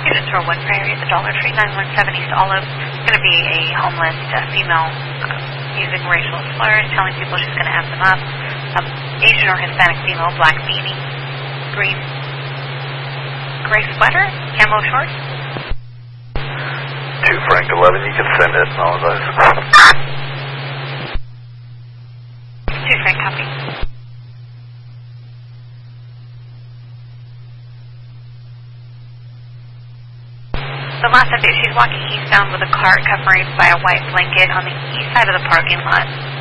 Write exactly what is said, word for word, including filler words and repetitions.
Agent throw one Prairie at the Dollar Tree, nine one seven East Olive. It's going to be a homeless uh, female uh, using racial slurs, telling people she's going to F them up. Um, Asian or Hispanic female, black beanie, green, gray sweater, camo shorts. Two Frank eleven, you can send it, all of those. Two Frank, copy. The last update, she's walking eastbound with a cart covered by a white blanket on the east side of the parking lot.